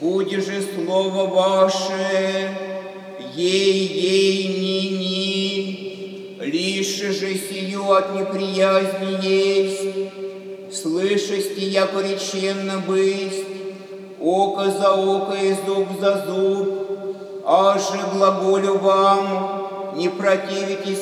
Буди же слово ваше, ей, ни, лишь же сию от неприязни есть, слышасти, яко реченно быть, око за око и зуб за зуб, аже глаголю вам, не противитесь